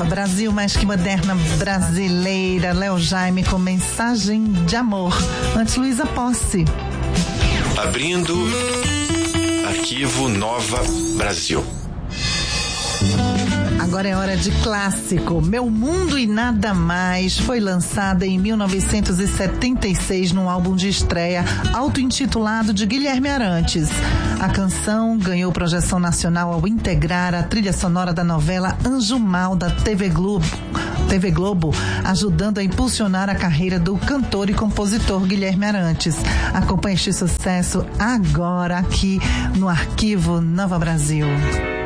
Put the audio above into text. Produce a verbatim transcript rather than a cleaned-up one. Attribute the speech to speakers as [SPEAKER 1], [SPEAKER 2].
[SPEAKER 1] Brasil mais que moderna brasileira. Léo Jaime com Mensagem de Amor. Antes, Luísa Posse.
[SPEAKER 2] Abrindo Arquivo Nova Brasil.
[SPEAKER 1] Agora é hora de clássico. Meu Mundo e Nada Mais foi lançada em mil novecentos e setenta e seis num álbum de estreia auto-intitulado de Guilherme Arantes. A canção ganhou projeção nacional ao integrar a trilha sonora da novela Anjo Mal da T V Globo, T V Globo, ajudando a impulsionar a carreira do cantor e compositor Guilherme Arantes. Acompanhe este sucesso agora aqui no Arquivo Nova Brasil.